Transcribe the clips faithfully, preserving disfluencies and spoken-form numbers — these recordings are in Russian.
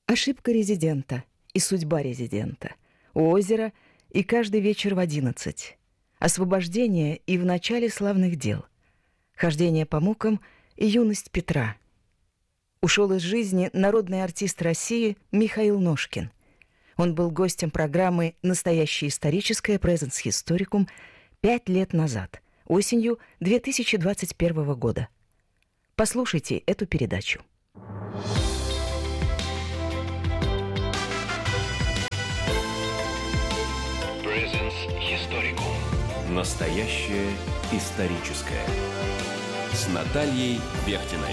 Ошибка резидента и судьба резидента. У озера и каждый вечер в одиннадцать. Освобождение и в начале славных дел. Хождение по мукам и юность Петра. Ушел из жизни народный артист России Михаил Ножкин. Он был гостем программы «Настоящее историческое Presens Historicum» пять лет назад, осенью две тысячи двадцать первого года. Послушайте эту передачу. Presens Historicum. Настоящее историческое. С Натальей Бехтиной.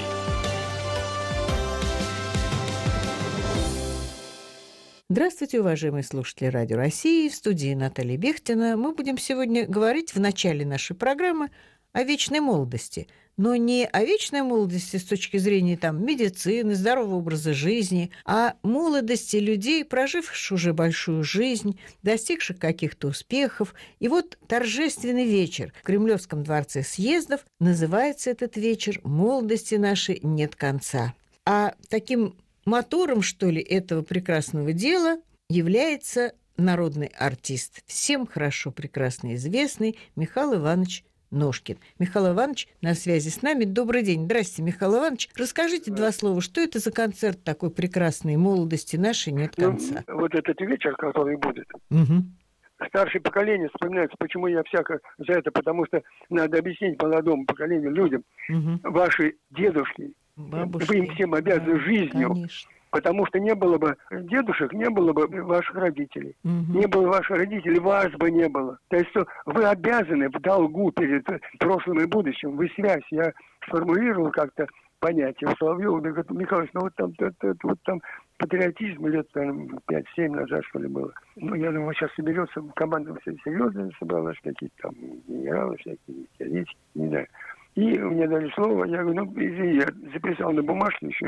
Здравствуйте, уважаемые слушатели Радио России. В студии Наталья Бехтина. Мы будем сегодня говорить в начале нашей программы о вечной молодости. Но не о вечной молодости с точки зрения там, медицины, здорового образа жизни, а молодости людей, проживших уже большую жизнь, достигших каких-то успехов. И вот торжественный вечер в Кремлевском дворце съездов, называется этот вечер «Молодости нашей нет конца». А таким мотором, что ли, этого прекрасного дела является народный артист, всем хорошо прекрасно известный Михаил Иванович Ножкин. Михаил Иванович на связи с нами. Добрый день. Здравствуйте, Михаил Иванович. Расскажите два слова, что это за концерт такой прекрасной молодости нашей нет конца? Ну, вот этот вечер, который будет, угу. Старшее поколение вспоминается, почему я всяко за это, потому что надо объяснить молодому поколению, людям, угу. Ваши дедушки, бабушки, вы им всем обязаны да, жизнью. Конечно. Потому что не было бы дедушек, не было бы ваших родителей. Угу. Не было ваших родителей, вас бы не было. То есть что вы обязаны в долгу перед прошлым и будущим. Вы связь. Я сформулировал как-то понятие у Соловьева. Говорит, Михаил, ну вот там, это, это, вот там патриотизм лет пять-семь назад, что ли, было. Ну, я думаю, сейчас соберется, команда все серьезно собралась, какие-то там генералы всякие, теоретики, не знаю. И мне дали слово, я говорю, ну, извини, я записал на бумажке еще,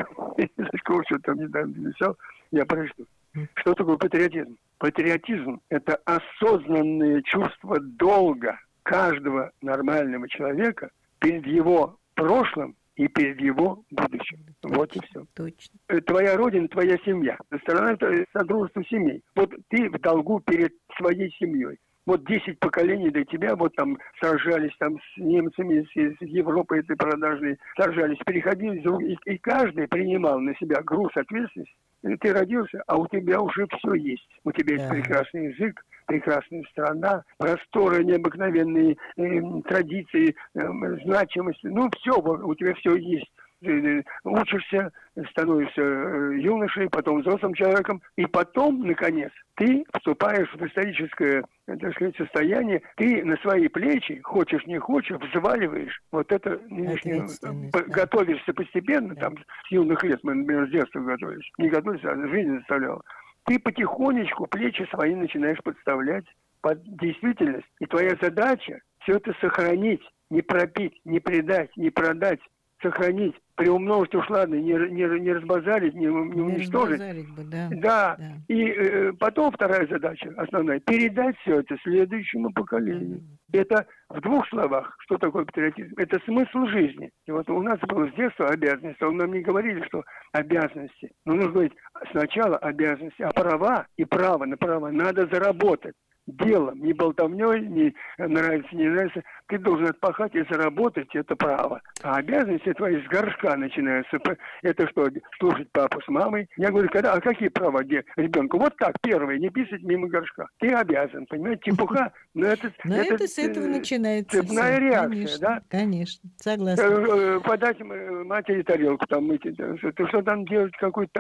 что там недавно написал, я прочту. Что такое патриотизм? Патриотизм – это осознанное чувство долга каждого нормального человека перед его прошлым и перед его будущим. Точно, вот и все. Точно. Твоя родина, твоя семья. Страна – это содружество семей. Вот ты в долгу перед своей семьей. Вот десять поколений до тебя, вот там сражались там с немцами, с, с Европой этой продажной, сражались, переходили, и, и каждый принимал на себя груз ответственности. И ты родился, а у тебя уже все есть. У тебя есть да. прекрасный язык, прекрасная страна, просторы, необыкновенные э, традиции, э, значимости. Ну, все, у тебя все есть. Ты учишься, становишься юношей, потом взрослым человеком, и потом, наконец, ты вступаешь в историческое, так сказать, состояние, ты на свои плечи, хочешь не хочешь, взваливаешь вот это нынешнее, да. готовишься постепенно, да. там, с юных лет, мы, например, с детства готовились, не готовились, а жизнь заставляла. Ты потихонечку плечи свои начинаешь подставлять под действительность, и твоя задача все это сохранить, не пропить, не предать, не продать, сохранить, приумножить уж ладно, не, не, не разбазарить, не, не уничтожить. Бы, да. Да. да. И э, потом вторая задача основная, передать все это следующему поколению. Да. Это в двух словах, что такое патриотизм? Это смысл жизни. И вот у нас было с детства обязанность, а нам не говорили, что обязанности. Но нужно говорить сначала обязанности, а права и право на право надо заработать. Делом, не болтовней, не нравится, не нравится. Ты должен отпахать и заработать это право. А обязанности твои с горшка начинаются. Это что, слушать папу с мамой? Я говорю, когда, а какие права где ребенку? Вот так, первое, не писать мимо горшка. Ты обязан, понимаете, чепуха. Но это, но это, это с этого начинается. Цепная реакция, конечно, да? Конечно, согласна. Подать матери тарелку, там, мыть, ты что там делать, какой-то,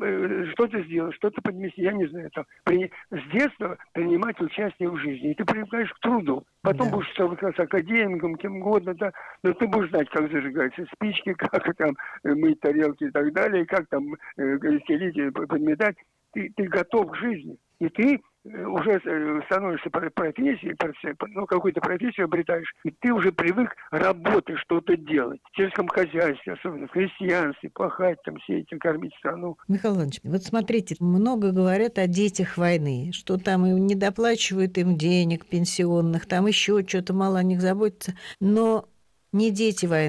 что-то сделать, что-то поднести, я не знаю. Там, при, с детства принимать участие в жизни. И ты привыкаешь к труду. Потом да. будешь становиться академиком, кем угодно, да, но ты будешь знать, как зажигаются спички, как там мыть тарелки и так далее, как там э, стелить, подметать. Ты, ты готов к жизни. И ты уже становишься профессией, ну, какую-то профессию обретаешь, и ты уже привык работать, что-то делать. В сельском хозяйстве, особенно в крестьянстве, пахать, там, сеять, кормить страну. Михаил Иванович, вот смотрите, много говорят о детях войны, что там им не доплачивают им денег пенсионных, там еще что-то мало о них заботится, но не дети войны.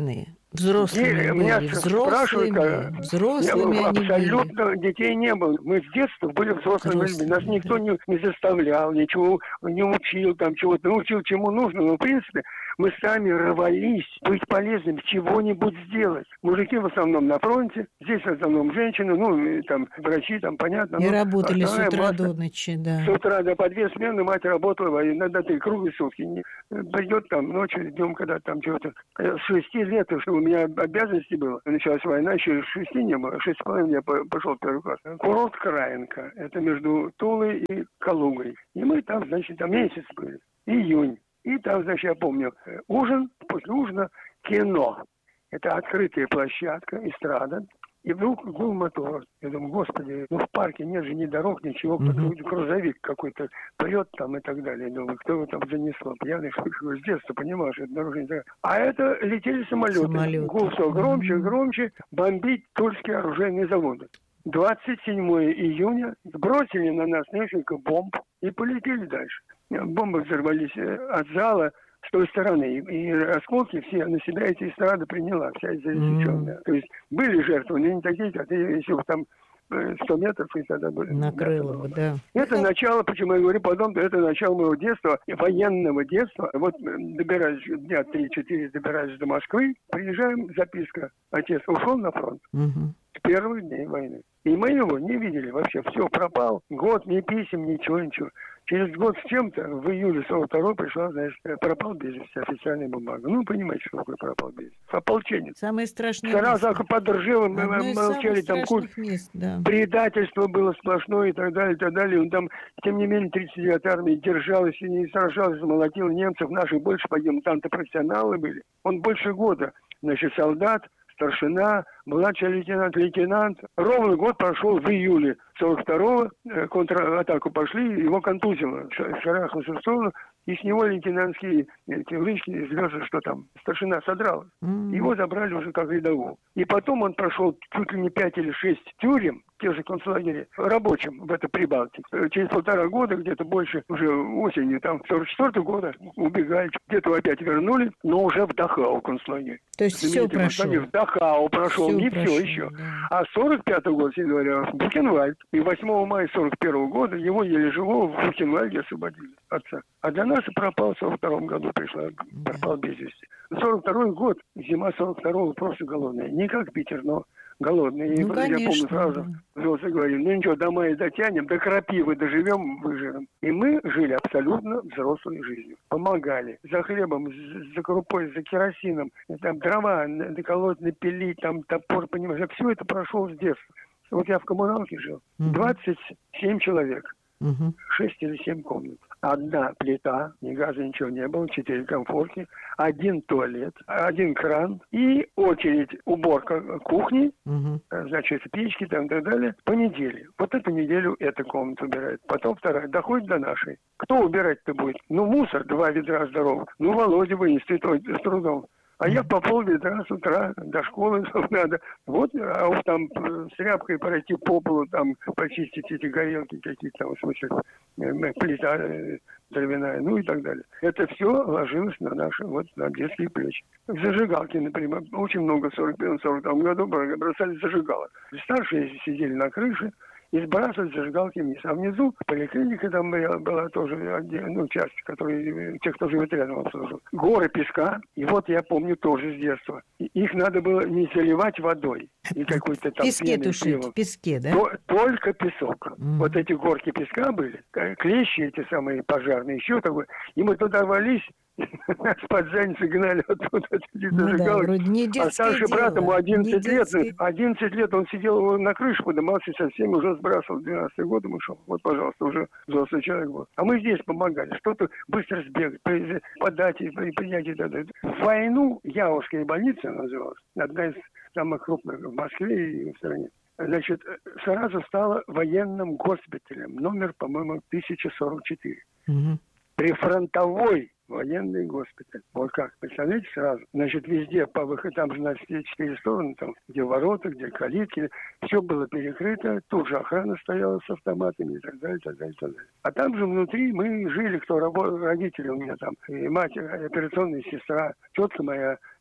Взрослыми И были, меня взрослыми, спрашивают, взрослыми я, они абсолютно были. детей не было. Мы с детства были взрослыми людьми. Нас Взрослыми, никто да. не, не заставлял, ничего не учил, там чего-то, научил, чему нужно. Но, в принципе, мы сами рвались быть полезными, чего-нибудь сделать. Мужики в основном на фронте, здесь в основном женщины, ну, и там врачи, там, понятно. И ну, работали с основная утра масса. до ночи, да. С утра до по две смены мать работала, иногда три круглые сутки. Не- Придет там ночью, днем, когда там чего-то. С шести лет, что у меня обязанности было. Началась война, еще шести не было. Шесть с половиной я по- пошел в первый класс. Курорт Краенко. Это между Тулой и Калугой. И мы там, значит, там месяц были. Июнь. И там, значит, я помню, э, ужин, после ужина кино. Это открытая площадка, эстрада. И вдруг гул мотора. Я думаю, господи, ну в парке нет же ни дорог, ничего, Мгм. какой-то грузовик какой-то прет там и так далее. Я думаю, кто его там занесло? Пьяный, что ли, с детства понимаешь, это дорога не такая. А это летели самолеты. Самолеты. Гул все громче, Мгм. громче. Бомбить тульские оружейные заводы. двадцать седьмого июня бросили на нас несколько бомб и полетели дальше. Бомбы взорвались э, от зала с той стороны. И, и осколки все на себя эти эстрады приняла, вся изреченная. М. То есть были жертвы, но не такие, как если бы там э, сто метров, и тогда были. Накрыло бы, да. Это Михаил- начало, почему я говорю потом, это начало моего детства, военного детства. Вот э, добираюсь, дня три-четыре добираюсь до Москвы, приезжаем, записка. Отец ушел на фронт Мгм. с первых дней войны. И мы его не видели вообще. Все, пропал. Год, ни писем, ничего, ничего. Через год с чем-то, в июле сорок второго пришла, знаешь, пропал без вести, официальная бумага. Ну, понимаете, что такое пропал без вести. Ополченец. Самое страшное Сразу место. под Ржевом мы Одно из молчали, самых там курс. страшных мест, да. Предательство было сплошное и так далее, и так далее. Он там, тем не менее, тридцать девятая армия держалась и не сражалась, молотила немцев. Наших больше погибло, там-то профессионалы были. Он больше года, значит, солдат, старшина, младший лейтенант, лейтенант. Ровно год прошел в июле сорок второго, э, контратаку пошли, его контузило, ш- шарахнулся в сторону, и с него лейтенантские эти лычки, звезды, что там, старшина содрал. М. Его забрали уже как рядового. И потом он прошел чуть ли не пять или шесть тюрем, те же концлагеря, рабочим в это Прибалтике. Через полтора года, где-то больше, уже осенью, там, сорок четвёртого года убегали, где-то опять вернули, но уже в Дахау концлагерь. То есть все Знаменитый прошло. концлагерь в Дахау прошел, Всё не прошло, все еще. да. А сорок пятого года, если говоря, в Бухенвальд. И восьмого мая сорок первого года его еле живого в Бухенвальде освободили, отца. А для нас и пропал в сорок втором году, пришла, пропал без вести. сорок второй год, зима сорок второго, просто голодная. Не как Питер, но голодные. И Ну, я конечно, помню сразу, да. взрослые говорили, ну ничего, до мая дотянем, до крапивы доживем, выживем. И мы жили абсолютно взрослой жизнью. Помогали. За хлебом, з- за крупой, за керосином. Там дрова наколоть, напилить, там топор, понимаешь. Все это прошло с детства. Вот я в коммуналке жил. Мгм. двадцать семь человек. Мгм. Шесть или семь комнат. Одна плита, ни газа, ничего не было, четыре комфорки, один туалет, один кран и очередь, уборка кухни, Мгм. значит, печки там и так далее, по неделе. Вот эту неделю эта комната убирает. Потом вторая, доходит до нашей. Кто убирать-то будет? Ну, мусор, два ведра здоровых. Ну, Володя вынести с трудом. А я по пол ведра с утра до школы надо. Вот, а уж там э, с тряпкой пройти по полу, там почистить эти горелки какие-то, там, в смысле, э, плита э, дровяная, ну и так далее. Это все ложилось на наши, вот, на детские плечи. Зажигалки, например, очень много в сорок первом сорок втором году бросали зажигалок. Старшие сидели на крыше и сбрасывать зажигалки вниз. А внизу поликлиника там была, была тоже отдельная, ну, часть, которые, те, кто живет рядом, обслуживал. Горы песка, и вот я помню тоже с детства. И их надо было не заливать водой, и какой-то В там песке пеной, тушить, пивом. в песке, да? То- Только песок. Мгм. Вот эти горки песка были, к- клещи эти самые пожарные, еще такое. И мы туда рвались, нас под задницу гнали оттуда эти Ну да, зажигалки. вроде не А детское старший дело, брат ему не одиннадцать лет, детское. одиннадцать лет он сидел на крыше, поднимался со всеми, уже сбрасывал, двенадцатый год ему шел. Вот, пожалуйста, уже взрослый человек был. А мы здесь помогали, что-то быстро сбегать, при- подать и при- принять и так далее. В войну Яузская больница называлась, одна из самых крупных в Москве и в стране. Значит, сразу стала военным госпиталем, номер, по-моему, тысяча сорок четыре. Мгм. Прифронтовой военный госпиталь. Вот как, представляете, сразу. Значит, везде по выходу, там же на все четыре стороны, там, где ворота, где калитки, все было перекрыто, тут же охрана стояла с автоматами и так далее, и так далее, и так далее. А там же внутри мы жили, кто работал, родители у меня там, и мать, операционная сестра, тетка моя,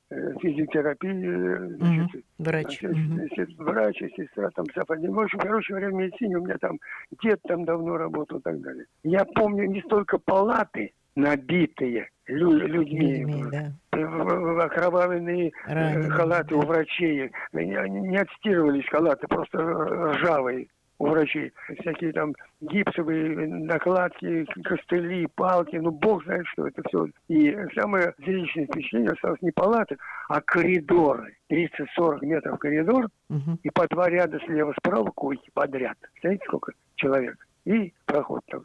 физиотерапии, Угу. значит, Врач. значит, угу. врач, сестра, там, совхозник. В общем, короче говоря, в медицине у меня там дед там давно работал и так далее. Я помню не столько палаты, набитые лю- людьми, Людьми, да. окровавленные Раненые, халаты да. у врачей. Они не отстирывались халаты, просто ржавые у врачей. Всякие там гипсовые накладки, костыли, палки, ну бог знает что это все. И самое зрелищное впечатление осталось не палаты, а коридоры. тридцать-сорок метров коридор, Угу. и по два ряда слева-справа койки подряд. Знаете, сколько человек? И проход там.